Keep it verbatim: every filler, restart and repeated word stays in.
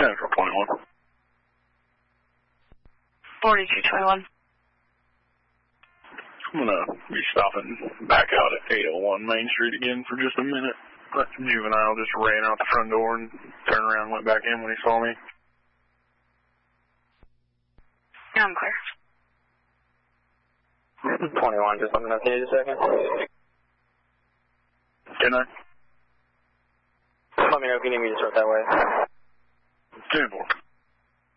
Central twenty-one. forty-two twenty-one. I'm going to be stopping back out at eight oh one Main Street again for just a minute. That juvenile just ran out the front door and turned around and went back in when he saw me. Yeah, I'm clear. twenty-one, just let me know if you need a second. Can I? Let me know if you need me to start that way. ten four.